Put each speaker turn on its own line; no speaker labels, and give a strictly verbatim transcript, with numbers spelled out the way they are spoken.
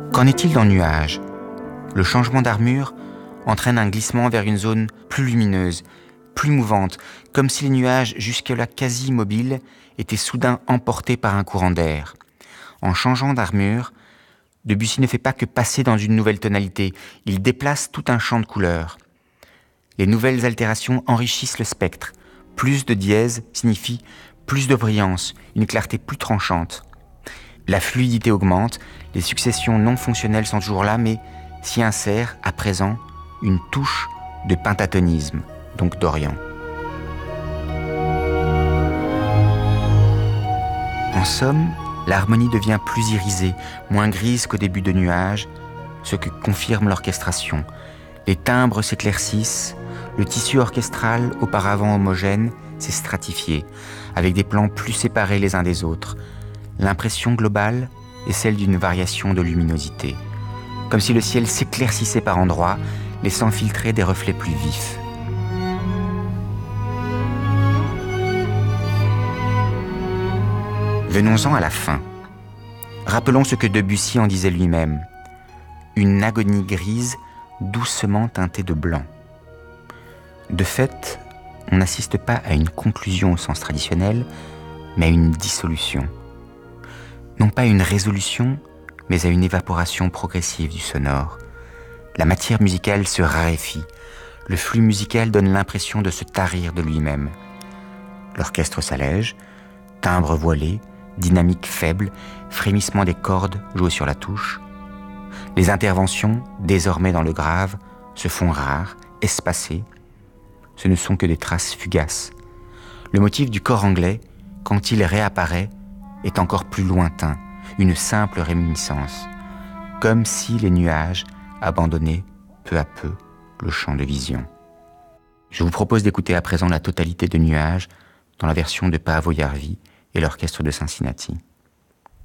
Qu'en est-il dans Nuages ? Le changement d'armure entraîne un glissement vers une zone plus lumineuse, plus mouvante, comme si les nuages, jusque-là quasi immobiles, étaient soudain emportés par un courant d'air. En changeant d'armure, Debussy ne fait pas que passer dans une nouvelle tonalité, il déplace tout un champ de couleurs. Les nouvelles altérations enrichissent le spectre. Plus de dièse signifie plus de brillance, une clarté plus tranchante. La fluidité augmente, les successions non fonctionnelles sont toujours là, mais s'y insère, à présent, une touche de pentatonisme, donc d'Orient. En somme, l'harmonie devient plus irisée, moins grise qu'au début de Nuages, ce que confirme l'orchestration. Les timbres s'éclaircissent, le tissu orchestral, auparavant homogène, s'est stratifié, avec des plans plus séparés les uns des autres. L'impression globale est celle d'une variation de luminosité, comme si le ciel s'éclaircissait par endroits, laissant filtrer des reflets plus vifs. Venons-en à la fin. Rappelons ce que Debussy en disait lui-même. Une agonie grise doucement teintée de blanc. De fait, on n'assiste pas à une conclusion au sens traditionnel, mais à une dissolution. Non pas une résolution, mais à une évaporation progressive du sonore. La matière musicale se raréfie. Le flux musical donne l'impression de se tarir de lui-même. L'orchestre s'allège, timbre voilé, dynamique faible, frémissement des cordes jouées sur la touche. Les interventions, désormais dans le grave, se font rares, espacées. Ce ne sont que des traces fugaces. Le motif du cor anglais, quand il réapparaît, est encore plus lointain, une simple réminiscence, comme si les nuages abandonnaient peu à peu le champ de vision. Je vous propose d'écouter à présent la totalité de Nuages dans la version de Paavo Järvi et l'orchestre de Cincinnati.